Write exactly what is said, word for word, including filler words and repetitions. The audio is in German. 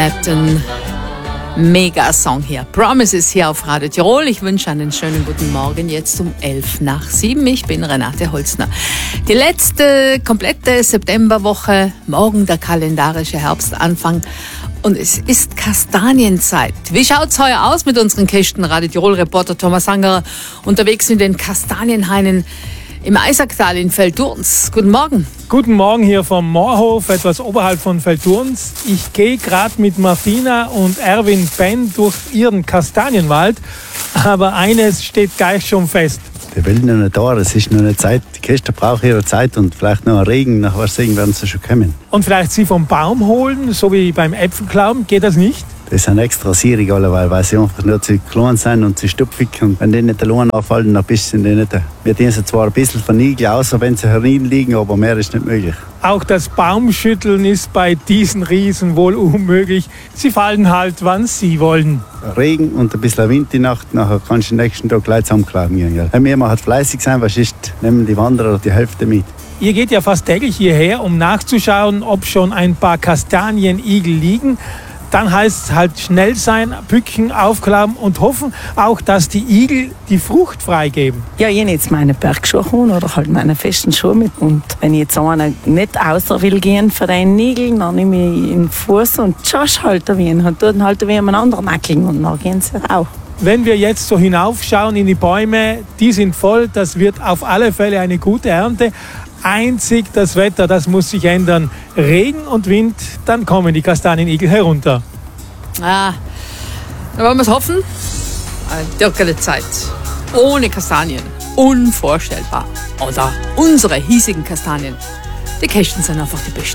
Ein Mega-Song hier. Promises hier auf Radio Tirol. Ich wünsche einen schönen guten Morgen. Jetzt um elf nach sieben. Ich bin Renate Holzner. Die letzte komplette Septemberwoche. Morgen der kalendarische Herbstanfang. Und es ist Kastanienzeit. Wie schaut's heuer aus mit unseren Kästen? Radio Tirol-Reporter Thomas Angerer unterwegs in den Kastanienhainen im Eisacktal in Velturns. Guten Morgen. Guten Morgen hier vom Moorhof, etwas oberhalb von Velturns. Ich gehe gerade mit Martina und Erwin Penn durch ihren Kastanienwald, aber eines steht gleich schon fest. Der will noch nicht da, es ist noch eine Zeit. Die Käster brauchen ihre Zeit und vielleicht noch einen Regen, nach was sehen werden sie schon kommen. Und vielleicht sie vom Baum holen, so wie beim Äpfelklauen, geht das nicht? Das sind extra sierig alleweil, weil sie einfach nur zu klein sind und zu stupfig. Und wenn die nicht allein anfallen, dann bisschen die nicht. Wir tun sie zwar ein bisschen verniegeln, außer wenn sie hereinliegen, aber mehr ist nicht möglich. Auch das Baumschütteln ist bei diesen Riesen wohl unmöglich. Sie fallen halt, wann sie wollen. Regen und ein bisschen Wind die Nacht, nachher kannst du den nächsten Tag gleich zusammenklagen gehen. Wenn wir halt fleißig sein, was ist, nehmen die Wanderer die Hälfte mit. Ihr geht ja fast täglich hierher, um nachzuschauen, ob schon ein paar Kastanienigel liegen. Dann heißt es halt schnell sein, bücken, aufklappen und hoffen auch, dass die Igel die Frucht freigeben. Ja, ich habe jetzt meine Bergschuhe oder halt meine festen Schuhe mit. Und wenn ich jetzt einer nicht außer will gehen für einen Igel, dann nehme ich ihn den Fuß und schaue halt wie ihn und tue ihn halt wie einen anderen Nackeln und dann gehen sie auch. Wenn wir jetzt so hinaufschauen in die Bäume, die sind voll, das wird auf alle Fälle eine gute Ernte. Einzig das Wetter, das muss sich ändern. Regen und Wind, dann kommen die Kastanienigel herunter. Ah, da wollen wir es hoffen. Eine dürkele Zeit. Ohne Kastanien. Unvorstellbar. Oder unsere hiesigen Kastanien. Die Kästen sind einfach die besten.